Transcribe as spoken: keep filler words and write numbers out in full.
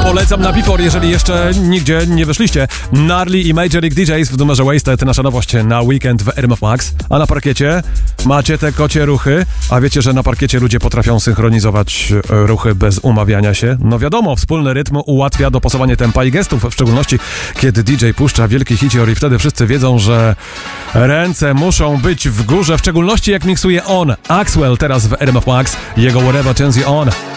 Polecam na Before, jeżeli jeszcze nigdzie nie wyszliście. Gnarly i Major League D Js w numerze Wasted, nasza nowość na weekend w R M F Max. A na parkiecie macie te kocie ruchy, a wiecie, że na parkiecie ludzie potrafią synchronizować ruchy bez umawiania się? No wiadomo, wspólny rytm ułatwia dopasowanie tempa i gestów, w szczególności kiedy D J puszcza wielki hicior i wtedy wszyscy wiedzą, że ręce muszą być w górze, w szczególności jak miksuje on. Axwell teraz w R M F Max, jego Whatever Turns You On.